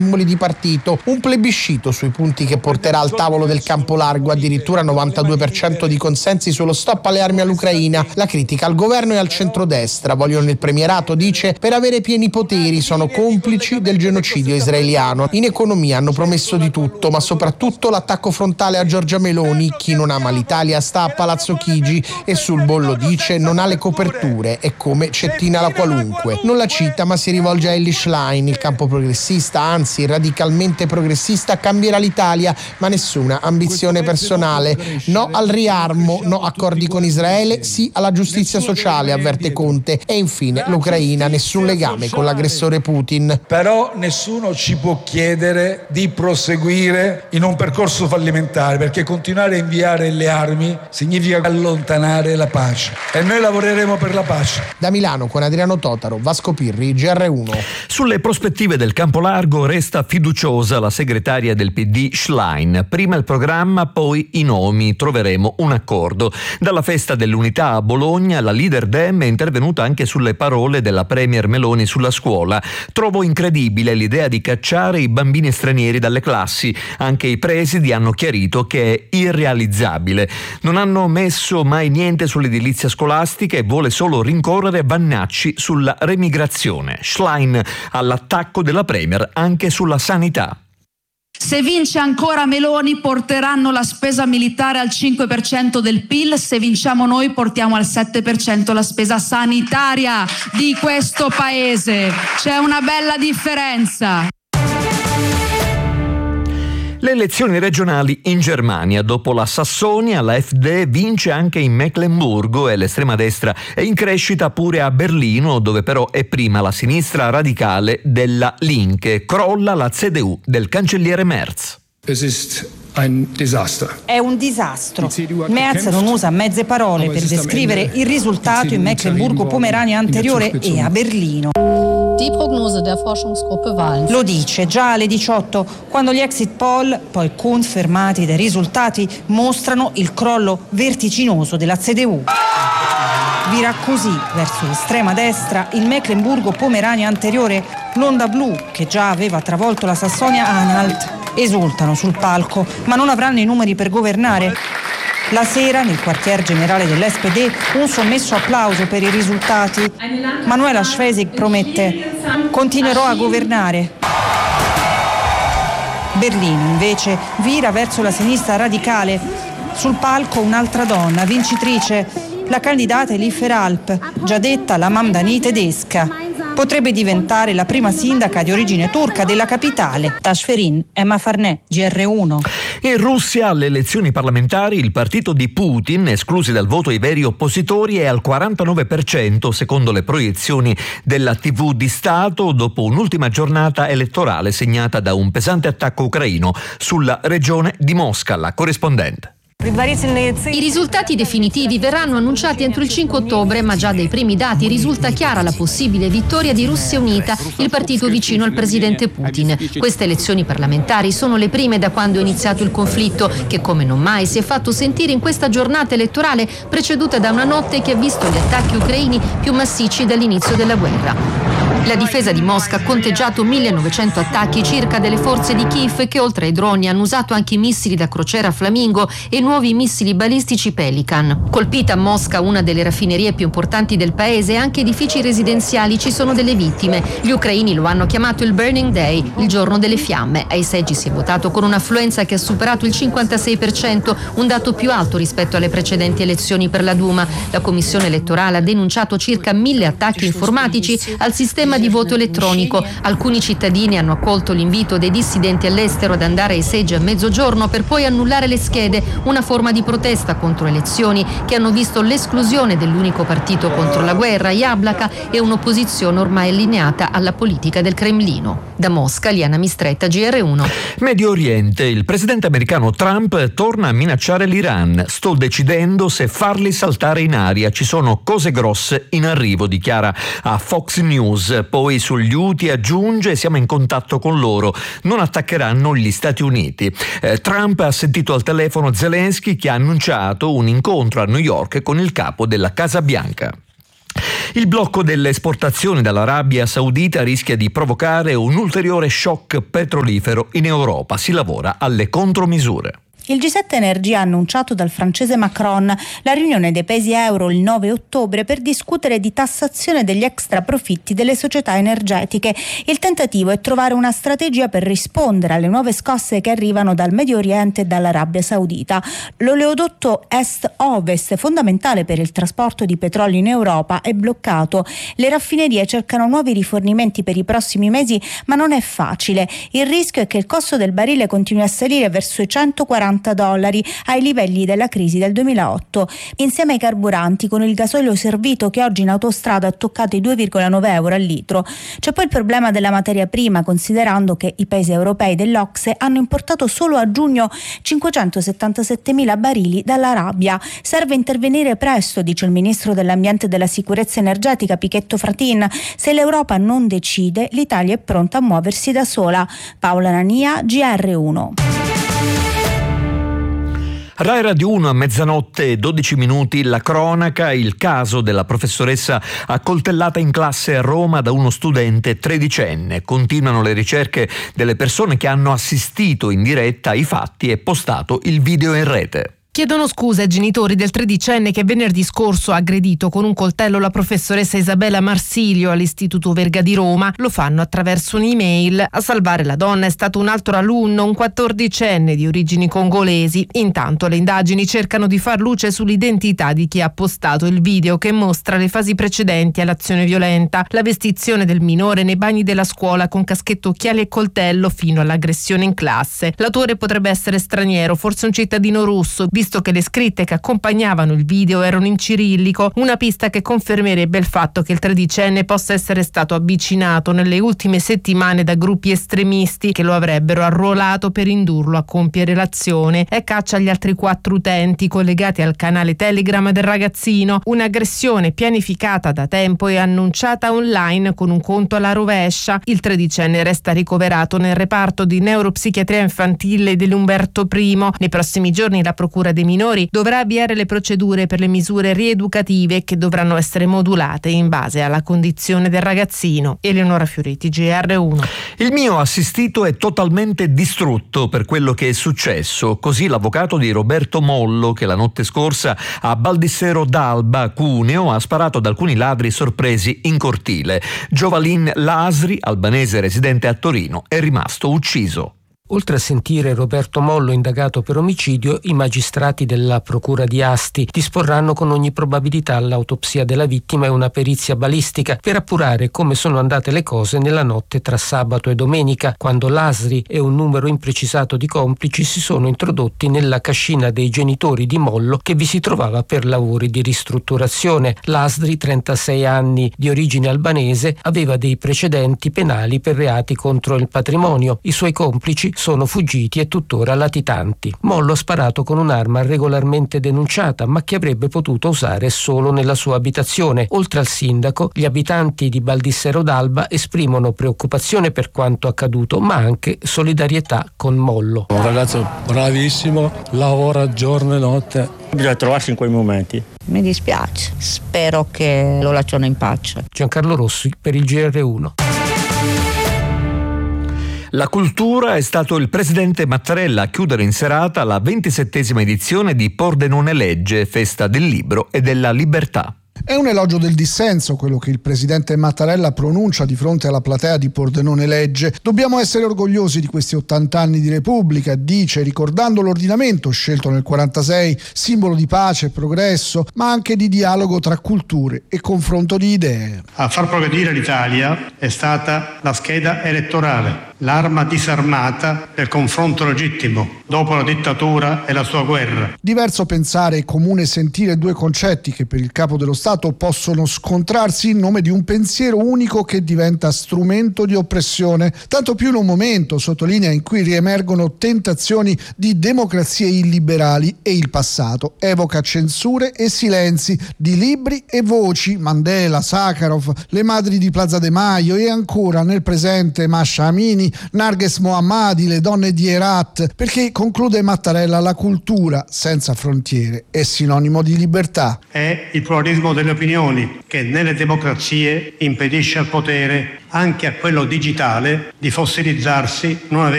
simboli di partito, un plebiscito sui punti che porterà al tavolo del campo largo, addirittura 92% di consensi sullo stop alle armi all'Ucraina, la critica al governo e al centrodestra, vogliono il premierato, dice, per avere pieni poteri, sono complici del genocidio israeliano. In economia hanno promesso di tutto, ma soprattutto l'attacco frontale a Giorgia Meloni, chi non ama l'Italia sta a Palazzo Chigi e sul bollo dice non ha le coperture, è come Cettina la qualunque. Non la cita ma si rivolge a Elly Schlein, il campo progressista, anzi radicalmente progressista, cambierà l'Italia, ma nessuna ambizione personale. No al riarmo, no accordi con Israele, sì alla giustizia sociale, avverte Conte. E infine l'Ucraina, nessun legame con l'aggressore Putin. Però nessuno ci può chiedere di proseguire in un percorso fallimentare, perché continuare a inviare le armi significa allontanare la pace. E noi lavoreremo per la pace. Da Milano con Adriano Totaro, Vasco Pirri, GR1. Sulle prospettive del campo largo resta fiduciosa la segretaria del PD Schlein. Prima il programma, poi i nomi, troveremo un accordo. Dalla festa dell'unità a Bologna la leader Dem è intervenuta anche sulle parole della premier Meloni sulla scuola. Trovo incredibile l'idea di cacciare i bambini stranieri dalle classi. Anche i presidi hanno chiarito che è irrealizzabile. Non hanno messo mai niente sull'edilizia scolastica e vuole solo rincorrere Vannacci sulla remigrazione. Schlein all'attacco della premier anche sulla sanità. Se vince ancora Meloni porteranno la spesa militare al 5% del PIL, se vinciamo noi portiamo al 7% la spesa sanitaria di questo paese. C'è una bella differenza. Le elezioni regionali in Germania. Dopo la Sassonia, la AfD vince anche in Meclemburgo e l'estrema destra è in crescita pure a Berlino, dove però è prima la sinistra radicale della Linke. Crolla la CDU del cancelliere Merz. È un disastro. Merz non usa mezze parole per descrivere il risultato in Mecklenburgo-Pomerania anteriore e a Berlino. Lo dice già alle 18, quando gli exit poll, poi confermati dai risultati, mostrano il crollo vertiginoso della CDU. Vira così verso l'estrema destra il Mecklenburgo-Pomerania anteriore, l'onda blu che già aveva travolto la Sassonia-Anhalt. Esultano sul palco, ma non avranno i numeri per governare. La sera, nel quartier generale dell'SPD, un sommesso applauso per i risultati. Manuela Schwesig promette: continuerò a governare. Berlino, invece, vira verso la sinistra radicale. Sul palco un'altra donna, vincitrice, la candidata Elif Eralp, già detta la Mamdani tedesca. Potrebbe diventare la prima sindaca di origine turca della capitale. Tashferin, Emma Farnè, GR1. In Russia, alle elezioni parlamentari, il partito di Putin, esclusi dal voto i veri oppositori, è al 49% secondo le proiezioni della TV di Stato, dopo un'ultima giornata elettorale segnata da un pesante attacco ucraino sulla regione di Mosca. La corrispondente. I risultati definitivi verranno annunciati entro il 5 ottobre, ma già dai primi dati risulta chiara la possibile vittoria di Russia Unita, il partito vicino al presidente Putin. Queste elezioni parlamentari sono le prime da quando è iniziato il conflitto, che come non mai si è fatto sentire in questa giornata elettorale preceduta da una notte che ha visto gli attacchi ucraini più massicci dall'inizio della guerra. La difesa di Mosca ha conteggiato 1900 attacchi circa delle forze di Kiev, che oltre ai droni hanno usato anche i missili da crociera Flamingo e nuovi missili balistici Pelican. Colpita a Mosca una delle raffinerie più importanti del paese e anche edifici residenziali, ci sono delle vittime. Gli ucraini lo hanno chiamato il Burning Day, il giorno delle fiamme. Ai seggi si è votato con un'affluenza che ha superato il 56%, un dato più alto rispetto alle precedenti elezioni per la Duma. La commissione elettorale ha denunciato circa 1000 attacchi informatici al sistema di voto elettronico. Alcuni cittadini hanno accolto l'invito dei dissidenti all'estero ad andare ai seggi a mezzogiorno per poi annullare le schede, una forma di protesta contro elezioni che hanno visto l'esclusione dell'unico partito contro la guerra, Yablaka, e un'opposizione ormai allineata alla politica del Cremlino. Da Mosca, Liana Mistretta, GR1. Medio Oriente, il presidente americano Trump torna a minacciare l'Iran. Sto decidendo se farli saltare in aria, ci sono cose grosse in arrivo, dichiara a Fox News. Poi sugli Houthi aggiunge: siamo in contatto con loro, non attaccheranno gli Stati Uniti. Trump ha sentito al telefono Zelensky, che ha annunciato un incontro a New York con il capo della Casa Bianca. Il blocco delle esportazioni dall'Arabia Saudita rischia di provocare un ulteriore shock petrolifero in Europa. Si lavora alle contromisure. Il G7 Energia ha annunciato dal francese Macron la riunione dei paesi euro il 9 ottobre per discutere di tassazione degli extra profitti delle società energetiche. Il tentativo è trovare una strategia per rispondere alle nuove scosse che arrivano dal Medio Oriente e dall'Arabia Saudita. L'oleodotto Est-Ovest, fondamentale per il trasporto di petrolio in Europa, è bloccato. Le raffinerie cercano nuovi rifornimenti per i prossimi mesi, ma non è facile. Il rischio è che il costo del barile continui a salire verso i $140 ai livelli della crisi del 2008. Insieme ai carburanti, con il gasolio servito che oggi in autostrada ha toccato i €2,9 al litro. C'è poi il problema della materia prima, considerando che i paesi europei dell'OCSE hanno importato solo a giugno 577.000 barili dall'Arabia. Serve intervenire presto, dice il ministro dell'Ambiente e della Sicurezza Energetica Pichetto Fratin. Se l'Europa non decide, l'Italia è pronta a muoversi da sola. Paola Nania, GR1. Rai Radio 1 a mezzanotte e 12 minuti, la cronaca, il caso della professoressa accoltellata in classe a Roma da uno studente tredicenne. Continuano le ricerche delle persone che hanno assistito in diretta ai fatti e postato il video in rete. Chiedono scusa ai genitori del tredicenne che venerdì scorso ha aggredito con un coltello la professoressa Isabella Marsilio all'Istituto Verga di Roma. Lo fanno attraverso un'email. A salvare la donna è stato un altro alunno, un 14enne di origini congolesi. Intanto le indagini cercano di far luce sull'identità di chi ha postato il video che mostra le fasi precedenti all'azione violenta, la vestizione del minore nei bagni della scuola con caschetto, occhiali e coltello fino all'aggressione in classe. L'autore potrebbe essere straniero, forse un cittadino russo, visto che le scritte che accompagnavano il video erano in cirillico, una pista che confermerebbe il fatto che il tredicenne possa essere stato avvicinato nelle ultime settimane da gruppi estremisti che lo avrebbero arruolato per indurlo a compiere l'azione. È caccia agli altri 4 utenti collegati al canale Telegram del ragazzino, un'aggressione pianificata da tempo e annunciata online con un conto alla rovescia. Il tredicenne resta ricoverato nel reparto di neuropsichiatria infantile dell'Umberto I. Nei prossimi giorni la procura dei minori dovrà avviare le procedure per le misure rieducative che dovranno essere modulate in base alla condizione del ragazzino. Eleonora Fioriti, GR1. Il mio assistito è totalmente distrutto per quello che è successo, così l'avvocato di Roberto Mollo, che la notte scorsa a Baldissero d'Alba, Cuneo, ha sparato ad alcuni ladri sorpresi in cortile. Giovalin Lasri, albanese residente a Torino, è rimasto ucciso. Oltre a sentire Roberto Mollo indagato per omicidio, i magistrati della procura di Asti disporranno con ogni probabilità l'autopsia della vittima e una perizia balistica per appurare come sono andate le cose nella notte tra sabato e domenica, quando Lasri e un numero imprecisato di complici si sono introdotti nella cascina dei genitori di Mollo che vi si trovava per lavori di ristrutturazione. Lasri, 36 anni, di origine albanese, aveva dei precedenti penali per reati contro il patrimonio. I suoi complici sono fuggiti e tuttora latitanti. Mollo ha sparato con un'arma regolarmente denunciata, ma che avrebbe potuto usare solo nella sua abitazione. Oltre al sindaco, gli abitanti di Baldissero d'Alba esprimono preoccupazione per quanto accaduto, ma anche solidarietà con Mollo. Un ragazzo bravissimo, lavora giorno e notte. Bisogna trovarsi in quei momenti. Mi dispiace, spero che lo lasciano in pace. Giancarlo Rossi per il GR1. La cultura è stato il presidente Mattarella a chiudere in serata la 27ª edizione di Pordenone Legge, festa del libro e della libertà. È un elogio del dissenso quello che il presidente Mattarella pronuncia di fronte alla platea di Pordenone Legge. Dobbiamo essere orgogliosi di questi 80 anni di Repubblica, dice, ricordando l'ordinamento scelto nel 1946, simbolo di pace e progresso, ma anche di dialogo tra culture e confronto di idee. A far progredire l'Italia è stata la scheda elettorale, l'arma disarmata del confronto legittimo dopo la dittatura e la sua guerra. Diverso pensare e comune sentire, due concetti che per il capo dello Stato possono scontrarsi in nome di un pensiero unico che diventa strumento di oppressione, tanto più in un momento, sottolinea, in cui riemergono tentazioni di democrazie illiberali e il passato evoca censure e silenzi di libri e voci, Mandela, Sakharov, le madri di Plaza de Maio e ancora nel presente Masha Amini, Narges Mohammadi, le donne di Herat, perché, conclude Mattarella, la cultura senza frontiere è sinonimo di libertà. È il pluralismo delle opinioni che nelle democrazie impedisce al potere, anche a quello digitale, di fossilizzarsi in una